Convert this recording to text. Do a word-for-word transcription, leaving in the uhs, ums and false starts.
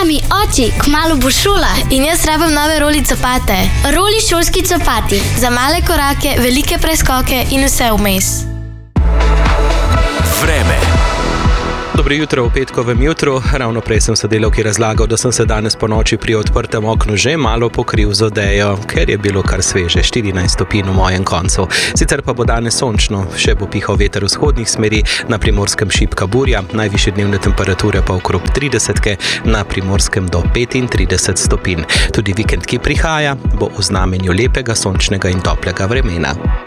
Mami, oči, kmalu bo šola. In jaz rabim nove roli copate. Roli šolski copati. Za male korake, velike preskoke in vse vmes. Vreme. Dobro jutro v petkovem jutru. Ravno prej sem sodelavki razlagal, da sem se danes po noči pri odprtem oknu že malo pokril z odejo, ker je bilo kar sveže, štirinajst stopinj v mojem koncu. Sicer pa bo danes sončno, še bo pihal veter vzhodnih smeri, na Primorskem šibka burja, najvišje dnevne temperature pa okrog tridesetke, na Primorskem do petintrideset stopinj. Tudi vikend, ki prihaja, bo v znamenju lepega, sončnega in toplega vremena.